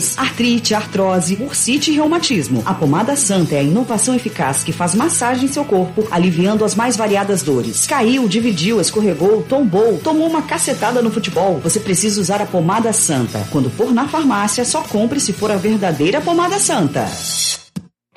artrite, artrose, bursite e reumatismo. A pomada Santa é a inovação eficaz que faz massagem em seu corpo, aliviando as mais variadas dores. Caiu, dividiu, escorregou, tombou, tomou uma cacetada no futebol. Você precisa usar a pomada Santa. Quando for na farmácia, só compre se for a verdadeira pomada Santa.